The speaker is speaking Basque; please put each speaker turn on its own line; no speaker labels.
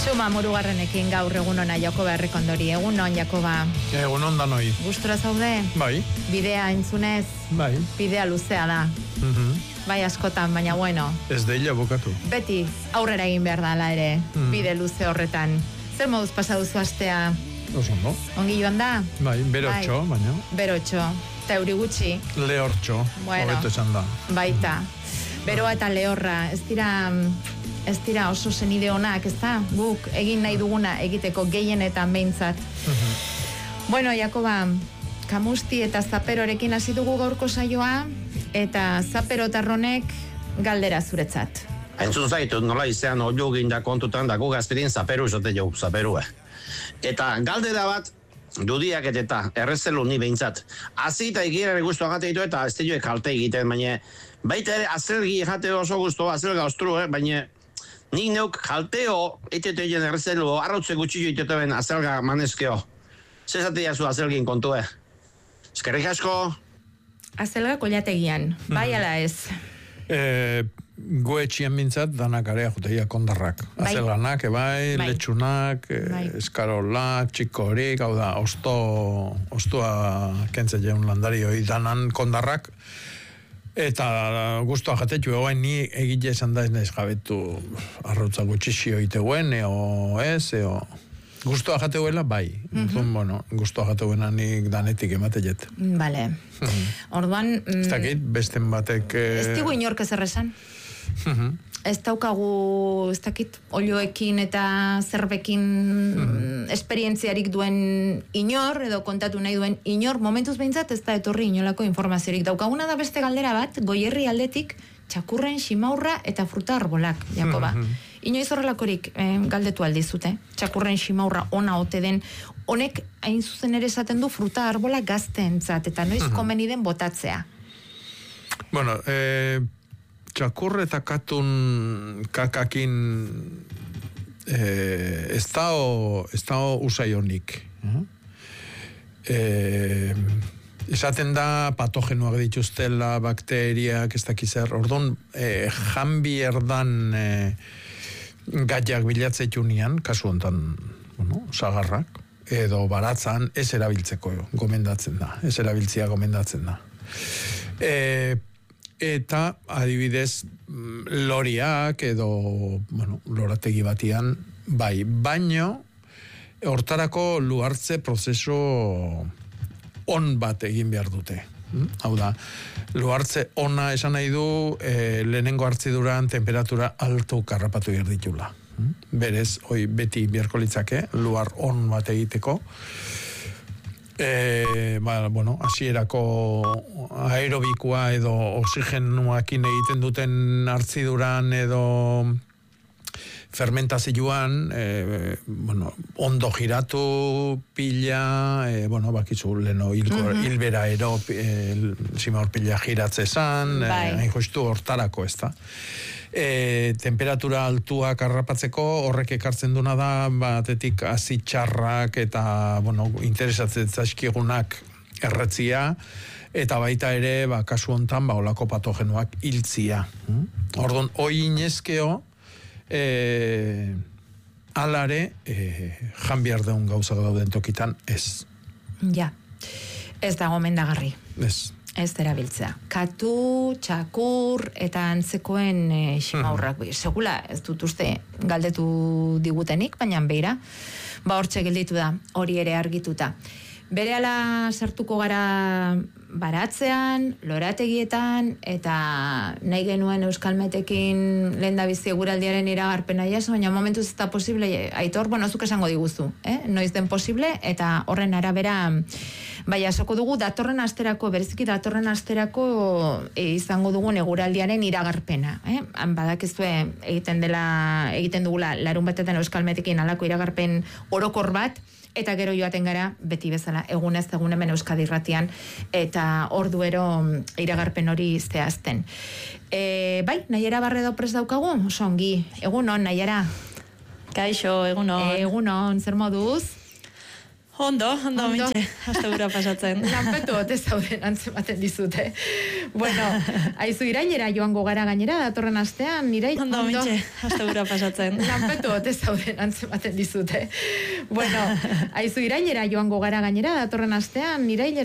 Txuma Murugarrenekin gaur egun ona Jakoba Errekondori. Egun on, Jakoba.
Egun on danoi.
Gustura zaude?
Bai.
Bidea entzunez?
Bai.
Bidea luzea da. Bai askotan, baina bueno.
Ez deila bukatu.
Beti aurrera egin behar da ala ere, bide luze horretan. Zer moduz pasa duzu astea?
Oso ondo.
Ongi joan da?
Bai, berotxo, baina.
Berotxo. Eta euri gutxi?
Lehortxo.
Bueno.
Hobeto esan da.
Baita. Beroa eta lehorra. Ez dira oso zenide honak, ez da? Guk egin nahi duguna egiteko gehienetan behintzat. Bueno, Jakoba, Kamusti eta Zaperorekin hasi dugu gaurko saioa, eta Zaperotarronek galdera zuretzat.
Entzun zaitut, nola izan olio ginda kontutan dago gazperin Zaperu zote jau, Zaperue. Eta galdera bat, dudiak eta errezelu ni behintzat. Hazi eta egirare guztu agate ditu eta ez dioek kalte egiten, baina baita ere azelgi jate oso guztu, azelga ostru, baina nik neuk jalteo etetu egin errezelu, arrautze gutxillo itetu azelga manezkeo. Zezate jazu azelgin kontue. Eskerrik asko.
Azelga kolategian, bai ala ez?
Goetxien bintzat, danak area juteia kondarrak. Azelganak, bai, letxunak, eskarolak, txikorik, hau da, ostua kentze jeun landarioi danan kondarrak. Eta guztua jatetxu, egoen ni egile esan da ez nahiz jabetu arrautza gutxixio iteguen, eo ez, eo... Guztua jateuela, bai. Bueno, guztua jateuena nik danetik emate jet.
Vale. Orduan...
Ez dakit, besten batek...
Ez digu inork ezer esan? Ez daukagu, ez dakit, olioekin eta zerbekin esperientziarik duen inor, edo kontatu nahi duen inor, momentuz behintzat ez da etorri inolako informaziorik. Daukaguna da beste galdera bat, Goierri aldetik, txakurren, ximaurra eta fruta arbolak, Jakoba. Inoiz horrelakorik galdetu aldizute. Txakurren ximaurra ona ote den, honek hain zuzen ere esaten du fruta arbola gazteentzat, eta noiz komeni den botatzea.
Bueno, txakur eta katun kakakin ez da usai honik. Esaten da patogenoak dituztela, bakteriak, ez dakizar. Orduan, janbi erdan gaiak bilatzeitunean, kasu hontan, sagarrak, edo baratzan, ez erabiltzeko gomendatzen da. Ez erabiltzia gomendatzen da. Eta, adibidez, loriak edo, lorategi batian, bai, baino, hortarako luartze prozesu on bat egin behar dute. Hau da, luartze ona esan nahi du lehenengo hartziduran temperatura altu karrapatu behar ditula. Berez, beti beharko litzake, luar on bat egiteko. Hasierako aerobikoa edo oxigenuakin egiten duten hartziduran edo fermentazioan, ondo giratu pila, bakizu, leno hilbera ero, zimaur pila giratze zan, hain justu hortarako ez da. Temperatura altuak harrapatzeko horrek ekartzen duna da, batetik azitxarrak eta, interesatzen zaizkigunak erretzia, eta baita ere, kasu hontan, olako patogenoak hiltzia. Orduan, hoi inezkeo, alare jan behar deun gauza dauden tokitan ez.
Ja, ez da gomendagarri.
Ez
erabiltzea. Katu, txakur eta antzekoen ximaurrak. Segula, ez dut uste galdetu digutenik, baina beira, hortxe gelditu da, hori ere argituta. Berehala sartuko gara baratzean, lorategietan, eta nahi genuen Euskalmetekin lehen da bizi eguraldiaren iragarpena jaso, baina momentuz ez da posible, Aitor, zuk esango diguzu, noiz den posible, eta horren arabera, jasoko dugu, bereziki datorren asterako izango dugun eguraldiaren iragarpena. Badakizue egiten dugula larun batetan Euskalmetekin alako iragarpen orokor bat, eta gero joaten gara, beti bezala, egunez egun hemen Euskadi Irratian, eta orduero iragarpen hori zehazten. Bai, Naiara Barredo prest daukagu? Oso ongi, egunon, Naiara.
Kaixo, egunon.
Egunon, zer moduz?
Ondo, mintxe, hasta gura pasatzen.
Lanpetu ote zauden antzematen dizute. Bueno, aizu irailera joango gara gainera, datorren astean,
Ondo, mintxe, hasta gura pasatzen.
Lanpetu ote zauden antzematen dizute. Bueno, aizu irailera joango gara gainera, datorren astean, irailera